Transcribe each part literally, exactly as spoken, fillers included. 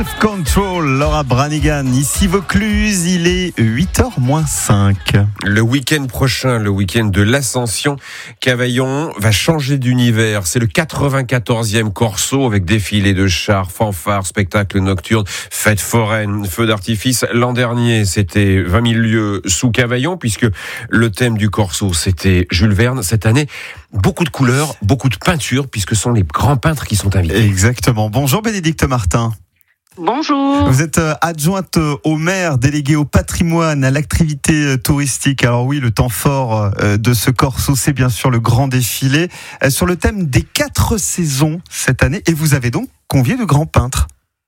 Control, Laura Branigan, ici Vaucluse, il est huit heures moins cinq. Le week-end prochain, le week-end de l'Ascension, Cavaillon va changer d'univers. C'est le quatre-vingt-quatorzième Corso avec défilé de chars, fanfares, spectacles nocturnes, fêtes foraines, feux d'artifice. L'an dernier, c'était vingt mille lieues sous Cavaillon, puisque le thème du Corso, c'était Jules Verne. Cette année, beaucoup de couleurs, beaucoup de peintures, puisque ce sont les grands peintres qui sont invités. Exactement. Bonjour Bénédicte Martin. Bonjour. Vous êtes adjointe au maire, déléguée au patrimoine, à l'activité touristique. Alors oui, le temps fort de ce Corso, c'est bien sûr le grand défilé sur le thème des quatre saisons cette année. Et vous avez donc convié de grands peintres.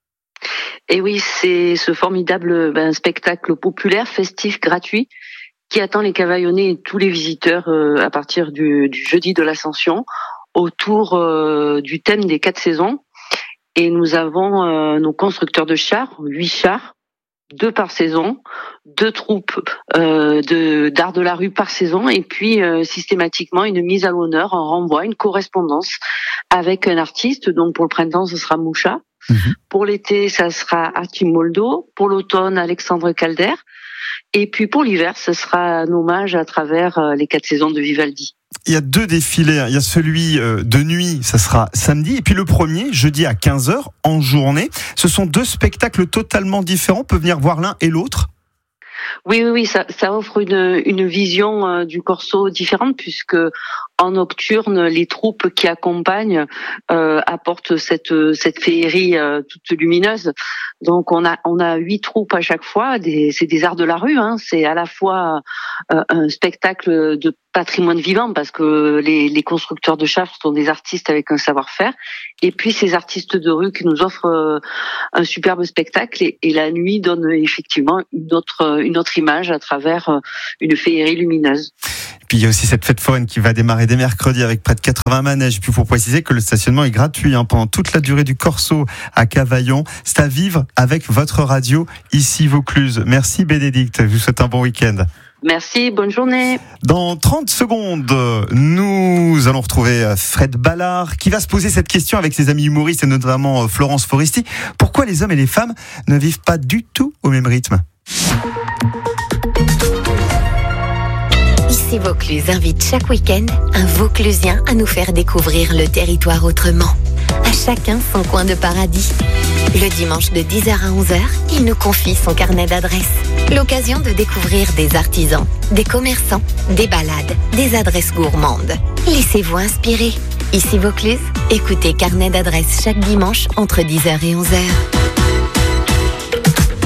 Et oui, c'est ce formidable ben, spectacle populaire, festif, gratuit, qui attend les Cavaillonnais et tous les visiteurs euh, à partir du, du jeudi de l'Ascension, autour euh, du thème des quatre saisons. Et nous avons euh, nos constructeurs de chars, huit chars, deux par saison, deux troupes euh, de d'art de la rue par saison, et puis euh, systématiquement une mise à l'honneur, un renvoi, une correspondance avec un artiste. Donc pour le printemps, ce sera Moucha. Mmh. Pour l'été, ça sera Archimoldo. Pour l'automne, Alexandre Calder. Et puis pour l'hiver, ce sera un hommage à travers euh, les quatre saisons de Vivaldi. Il y a deux défilés, il y a celui de nuit, ça sera samedi, et puis le premier, jeudi à quinze heures, en journée. Ce sont deux spectacles totalement différents, on peut venir voir l'un et l'autre. Oui, oui, oui, ça, ça offre une, une vision euh, du Corso différente, puisque en nocturne, les troupes qui accompagnent euh, apportent cette, cette féerie euh, toute lumineuse. Donc on a on a huit troupes à chaque fois. Des, c'est des arts de la rue. Hein. C'est à la fois euh, un spectacle de patrimoine vivant, parce que les, les constructeurs de chars sont des artistes avec un savoir-faire, et puis ces artistes de rue qui nous offrent euh, un superbe spectacle, et, et la nuit donne effectivement une autre une autre image à travers euh, une féerie lumineuse. Et puis il y a aussi cette fête foraine qui va démarrer dès mercredi avec près de quatre-vingts manèges. Et puis il faut préciser que le stationnement est gratuit hein, pendant toute la durée du Corso à Cavaillon. C'est à vivre avec votre radio ici Vaucluse. Merci Bénédicte, je vous souhaite un bon week-end. Merci, bonne journée. Dans trente secondes, nous allons retrouver Fred Ballard qui va se poser cette question avec ses amis humoristes et notamment Florence Foresti. Pourquoi les hommes et les femmes ne vivent pas du tout au même rythme ? Ici Vaucluse invite chaque week-end un Vauclusien à nous faire découvrir le territoire autrement. À chacun son coin de paradis. Le dimanche de dix heures à onze heures, il nous confie son carnet d'adresses. L'occasion de découvrir des artisans, des commerçants, des balades, des adresses gourmandes. Laissez-vous inspirer. Ici Vaucluse, écoutez Carnet d'adresses chaque dimanche entre dix heures et onze heures.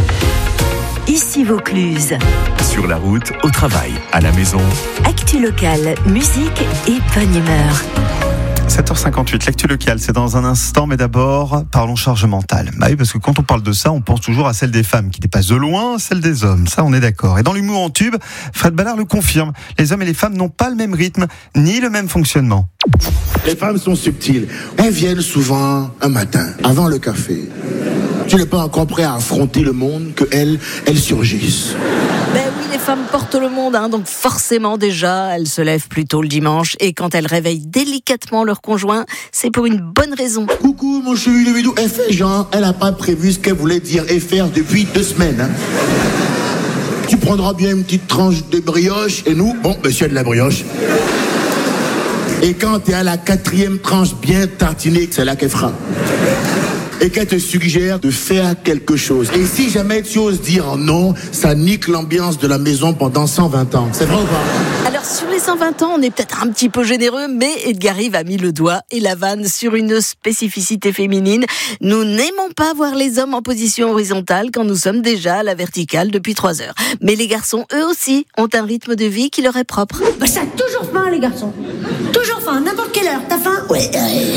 Ici Vaucluse. Sur la route, au travail, à la maison. Actu locale, musique et bonne humeur. sept heures cinquante-huit, l'actu locale, c'est dans un instant, mais d'abord, parlons charge mentale. Bah oui, parce que quand on parle de ça, on pense toujours à celle des femmes, qui dépasse de loin celle des hommes, ça on est d'accord. Et dans l'humour en tube, Fred Ballard le confirme, les hommes et les femmes n'ont pas le même rythme, ni le même fonctionnement. Les femmes sont subtiles, elles viennent souvent un matin, avant le café. Tu n'es pas encore prêt à affronter le monde, que elles, elles surgissent. Ben oui, les femmes portent le monde, hein, donc forcément déjà, elles se lèvent plus tôt le dimanche, et quand elles réveillent délicatement leur conjoint, c'est pour une bonne raison. Coucou mon chéri, le vidéo, elle fait genre, elle n'a pas prévu ce qu'elle voulait dire et faire depuis deux semaines. Hein. Tu prendras bien une petite tranche de brioche, et nous, bon, monsieur de la brioche. Et quand tu es à la quatrième tranche bien tartinée, c'est là qu'elle fera. Et qu'elle te suggère de faire quelque chose. Et si jamais tu oses dire non, ça nique l'ambiance de la maison pendant cent vingt ans. C'est vrai ou pas ? Alors sur les cent vingt ans, on est peut-être un petit peu généreux, mais Edgar Yves a mis le doigt et la vanne sur une spécificité féminine. Nous n'aimons pas voir les hommes en position horizontale quand nous sommes déjà à la verticale depuis trois heures. Mais les garçons, eux aussi, ont un rythme de vie qui leur est propre. Bah ça a toujours faim les garçons. Toujours faim, n'importe quelle heure. T'as faim ? Ouais. ouais.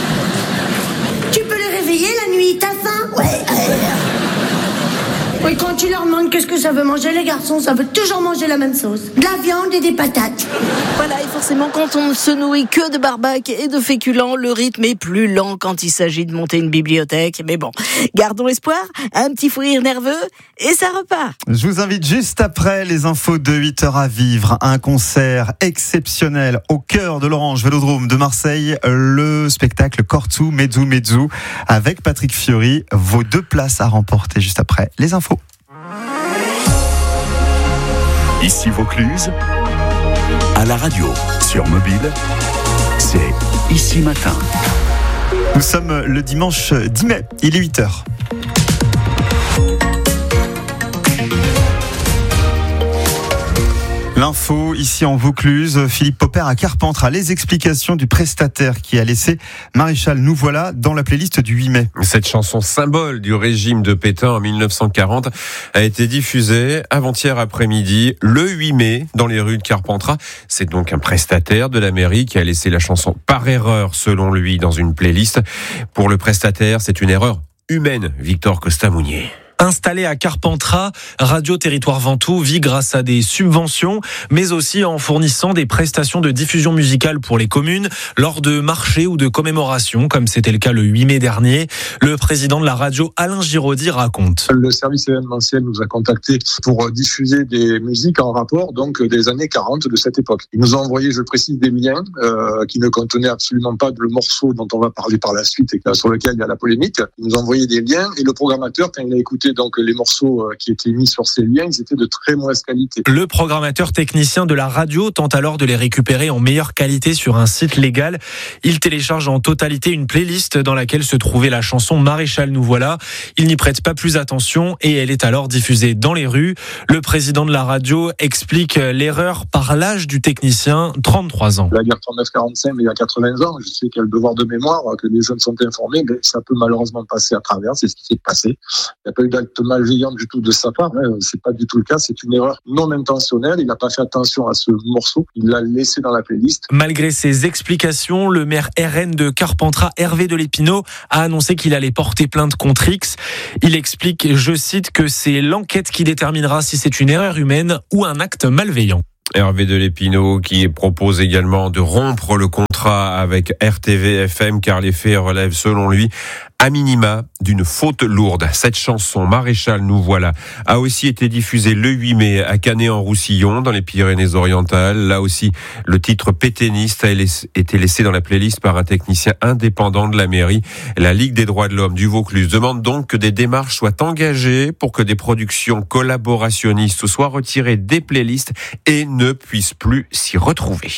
Tu peux les réveiller la nuit, t'as faim ? Ouais. ouais. Oui, quand tu leur demandes qu'est-ce que ça veut manger, les garçons, ça veut toujours manger la même sauce. De la viande et des patates. Voilà, et forcément, quand on ne se nourrit que de barbac et de féculents, le rythme est plus lent quand il s'agit de monter une bibliothèque. Mais bon, gardons espoir, un petit fou rire nerveux, et ça repart. Je vous invite juste après les infos de huit heures à vivre un concert exceptionnel au cœur de l'Orange Vélodrome de Marseille, le spectacle Cortu Mezzu Mezzu avec Patrick Fiori. Vos deux places à remporter juste après les infos. Ici Vaucluse, à la radio, sur mobile, c'est Ici Matin. Nous sommes le dimanche dix mai, il est huit heures. L'info ici en Vaucluse, Philippe Popper à Carpentras, les explications du prestataire qui a laissé Maréchal Nous Voilà dans la playlist du huit mai. Cette chanson symbole du régime de Pétain en mille neuf cent quarante a été diffusée avant-hier après-midi, le huit mai, dans les rues de Carpentras. C'est donc un prestataire de la mairie qui a laissé la chanson par erreur, selon lui, dans une playlist. Pour le prestataire, c'est une erreur humaine, Victor Costa-Mounier. Installé à Carpentras, Radio Territoire Ventoux vit grâce à des subventions, mais aussi en fournissant des prestations de diffusion musicale pour les communes lors de marchés ou de commémorations, comme c'était le cas le huit mai dernier. Le président de la radio, Alain Giraudy, raconte. Le service événementiel nous a contactés pour diffuser des musiques en rapport donc des années quarante de cette époque. Ils nous ont envoyé, je précise, des liens euh, qui ne contenaient absolument pas le morceau dont on va parler par la suite et sur lequel il y a la polémique. Ils nous ont envoyé des liens et le programmateur, quand il a écouté donc les morceaux qui étaient mis sur ces liens, ils étaient de très mauvaise qualité. Le programmateur technicien de la radio tente alors de les récupérer en meilleure qualité sur un site légal. Il télécharge en totalité une playlist dans laquelle se trouvait la chanson Maréchal Nous Voilà. Il n'y prête pas plus attention et elle est alors diffusée dans les rues. Le président de la radio explique l'erreur par l'âge du technicien, trente-trois ans. La guerre trente-neuf quarante-cinq, mais il y a quatre-vingts ans, je sais qu'il y a le devoir de mémoire, que les jeunes sont informés, mais ça peut malheureusement passer à travers, c'est ce qui s'est passé. Il n'y a pas eu d'acte malveillant du tout de sa part, hein. C'est pas du tout le cas, c'est une erreur non intentionnelle, il n'a pas fait attention à ce morceau, il l'a laissé dans la playlist. Malgré ces explications, le maire R N de Carpentras, Hervé de l'Épinau, a annoncé qu'il allait porter plainte contre X. Il explique, je cite, que c'est l'enquête qui déterminera si c'est une erreur humaine ou un acte malveillant. Hervé de l'Épinau qui propose également de rompre le contrat avec R T V F M car les faits relèvent selon lui à minima d'une faute lourde. Cette chanson Maréchal Nous Voilà a aussi été diffusée le huit mai à Canet-en-Roussillon dans les Pyrénées-Orientales. Là aussi, le titre Pétainiste a été laissé dans la playlist par un technicien indépendant de la mairie. La Ligue des droits de l'homme du Vaucluse demande donc que des démarches soient engagées pour que des productions collaborationnistes soient retirées des playlists et ne puissent plus s'y retrouver.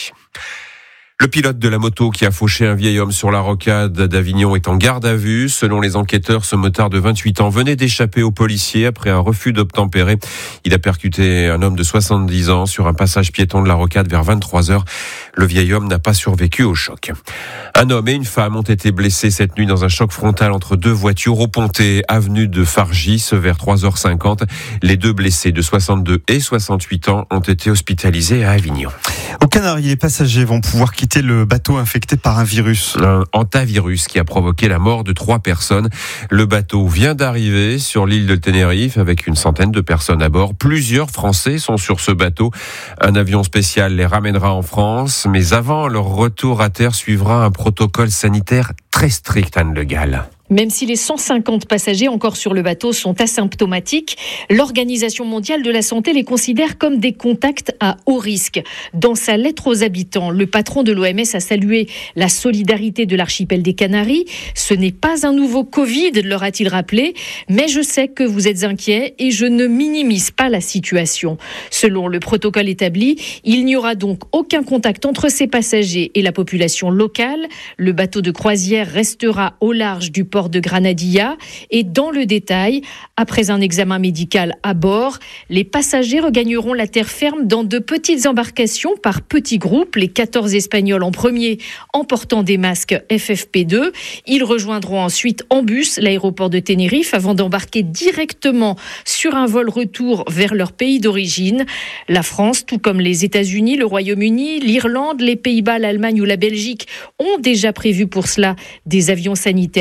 Le pilote de la moto qui a fauché un vieil homme sur la rocade d'Avignon est en garde à vue. Selon les enquêteurs, ce motard de vingt-huit ans venait d'échapper aux policiers après un refus d'obtempérer. Il a percuté un homme de soixante-dix ans sur un passage piéton de la rocade vers vingt-trois heures. Le vieil homme n'a pas survécu au choc. Un homme et une femme ont été blessés cette nuit dans un choc frontal entre deux voitures au Pontet, avenue de Fargis, vers trois heures cinquante. Les deux blessés de soixante-deux et soixante-huit ans ont été hospitalisés à Avignon. Aux Canaries, les passagers vont pouvoir quitter le bateau infecté par un virus. Un hantavirus qui a provoqué la mort de trois personnes. Le bateau vient d'arriver sur l'île de Tenerife avec une centaine de personnes à bord. Plusieurs Français sont sur ce bateau. Un avion spécial les ramènera en France, mais avant leur retour à terre suivra un protocole sanitaire très strict, Anne Le Gall. Même si les cent cinquante passagers encore sur le bateau sont asymptomatiques, l'Organisation mondiale de la santé les considère comme des contacts à haut risque. Dans sa lettre aux habitants, le patron de l'O M S a salué la solidarité de l'archipel des Canaries. Ce n'est pas un nouveau Covid, leur a-t-il rappelé, mais je sais que vous êtes inquiets et je ne minimise pas la situation. Selon le protocole établi, il n'y aura donc aucun contact entre ces passagers et la population locale. Le bateau de croisière restera au large du port de Granadilla et dans le détail, après un examen médical à bord, les passagers regagneront la terre ferme dans de petites embarcations par petits groupes, les quatorze Espagnols en premier en portant des masques F F P deux. Ils rejoindront ensuite en bus l'aéroport de Tenerife avant d'embarquer directement sur un vol retour vers leur pays d'origine. La France, tout comme les États-Unis, le Royaume-Uni, l'Irlande, les Pays-Bas, l'Allemagne ou la Belgique ont déjà prévu pour cela des avions sanitaires spécifiques.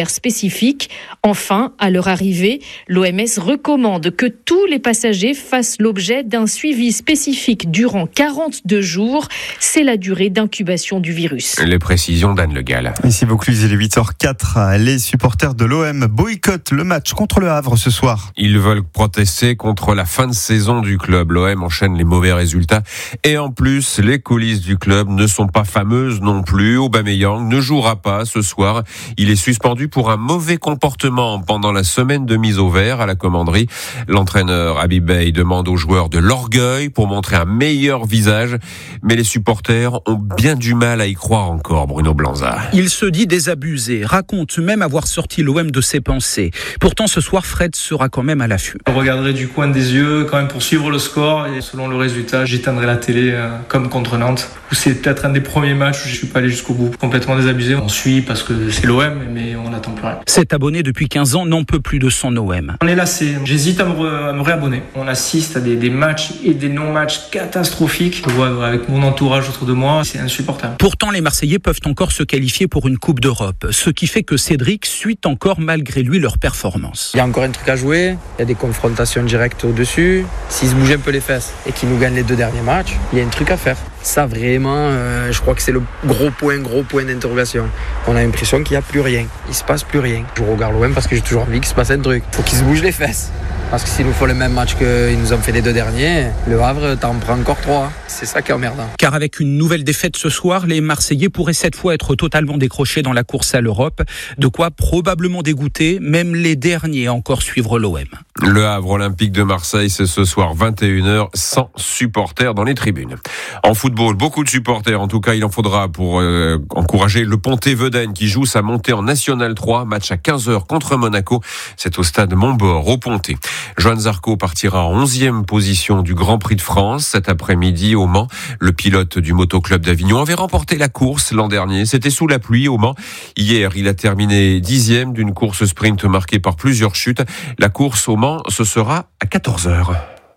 spécifiques. Enfin, à leur arrivée, l'O M S recommande que tous les passagers fassent l'objet d'un suivi spécifique durant quarante-deux jours. C'est la durée d'incubation du virus. Les précisions d'Anne Le Gall. Ici Vaucluse, il est huit heures quatre. Les supporters de l'O M boycottent le match contre le Havre ce soir. Ils veulent protester contre la fin de saison du club. L'O M enchaîne les mauvais résultats. Et en plus, les coulisses du club ne sont pas fameuses non plus. Aubameyang ne jouera pas ce soir. Il est suspendu pour un mauvais comportement pendant la semaine de mise au vert à la commanderie. L'entraîneur Habib Beye demande aux joueurs de l'orgueil pour montrer un meilleur visage. Mais les supporters ont bien du mal à y croire encore, Bruno Blanza. Il se dit désabusé, raconte même avoir sorti l'O M de ses pensées. Pourtant, ce soir, Fred sera quand même à l'affût. Je regarderai du coin des yeux quand même pour suivre le score et selon le résultat, j'éteindrai la télé euh, comme contre Nantes, où c'est peut-être un des premiers matchs où je suis pas allé jusqu'au bout. Complètement désabusé, on suit parce que c'est l'O M, mais on n'attend plus rien. Cet abonné depuis quinze ans n'en peut plus de son O M. On est lassé, j'hésite à me, re- à me réabonner. On assiste à des, des matchs et des non-matchs catastrophiques. Je vois avec mon entourage autour de moi, c'est insupportable. Pourtant, les Marseillais peuvent encore se qualifier pour une Coupe d'Europe, ce qui fait que Cédric suit encore malgré lui leur performance. Il y a encore un truc à jouer, il y a des confrontations directes au-dessus. S'ils se bougent un peu les fesses et qu'ils nous gagnent les deux derniers matchs, il y a un truc à faire. Ça vraiment, euh, je crois que c'est le gros point, gros point d'interrogation. On a l'impression qu'il n'y a plus rien, il se passe plus rien. Je regarde l'O M parce que j'ai toujours envie qu'il se passe un truc. Faut qu'ils se bougent les fesses. Parce que s'ils nous font le même match qu'ils nous ont fait les deux derniers, le Havre t'en prend encore trois. C'est ça qui est emmerdant. Car avec une nouvelle défaite ce soir, les Marseillais pourraient cette fois être totalement décrochés dans la course à l'Europe. De quoi probablement dégoûter même les derniers à encore suivre l'O M. Le Havre Olympique de Marseille, c'est ce soir vingt et une heures, sans supporters dans les tribunes. En football, beaucoup de supporters. En tout cas, il en faudra pour euh, encourager le Pontévedène qui joue sa montée en National trois. Match à quinze heures contre Monaco. C'est au stade Montbord, au Ponté. Johan Zarco partira en onzième position du Grand Prix de France cet après-midi au Mans. Le pilote du Motoclub d'Avignon avait remporté la course l'an dernier. C'était sous la pluie au Mans. Hier, il a terminé dixième d'une course sprint marquée par plusieurs chutes. La course au Mans, ce sera à quatorze heures.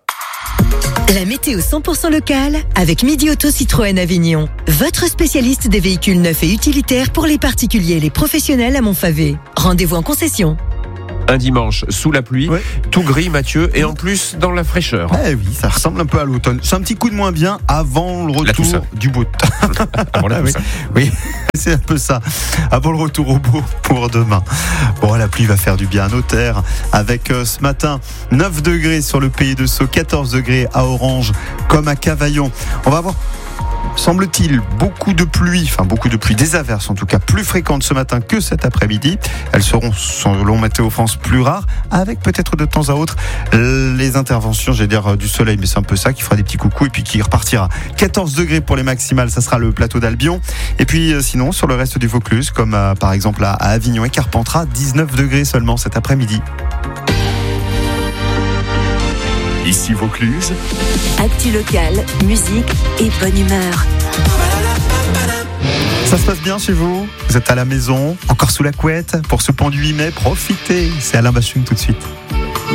La météo cent pour cent locale avec Midi Auto Citroën Avignon. Votre spécialiste des véhicules neufs et utilitaires pour les particuliers et les professionnels à Montfavet. Rendez-vous en concession. Un dimanche sous la pluie, ouais. Tout gris Mathieu, et en plus dans la fraîcheur. Eh oui, ça ressemble un peu à l'automne. C'est un petit coup de moins bien avant le retour du beau temps. Avant la oui, oui, c'est un peu ça. Avant le retour au beau pour demain. Bon, la pluie va faire du bien à nos terres. Avec euh, ce matin neuf degrés sur le pays de Sceaux, quatorze degrés à Orange, comme à Cavaillon. On va voir, semble-t-il, beaucoup de pluie, enfin beaucoup de pluie, des averses en tout cas, plus fréquentes ce matin que cet après-midi. Elles seront, selon Météo France, plus rares, avec peut-être de temps à autre les interventions, j'allais dire, du soleil, mais c'est un peu ça, qui fera des petits coucous et puis qui repartira. quatorze degrés pour les maximales, ça sera le plateau d'Albion. Et puis sinon, sur le reste du Vaucluse, comme euh, par exemple à, à Avignon et Carpentras, dix-neuf degrés seulement cet après-midi. Ici Vaucluse. Actu locale, musique et bonne humeur. Ça se passe bien chez vous? Vous êtes à la maison, encore sous la couette? Pour ce pont du huit mai, profitez. C'est Alain Bachung tout de suite.